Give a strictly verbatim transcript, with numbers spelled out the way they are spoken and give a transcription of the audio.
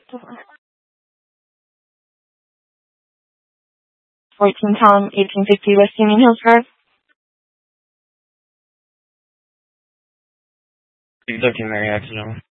fourteen Tom, eighteen fifty West Union Hills Drive. thirteen Mary accidental.